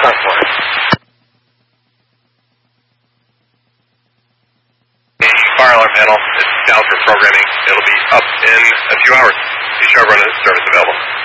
for it. The fire alarm panel is down for programming. It'll be up in a few hours. Be sure to run a service available.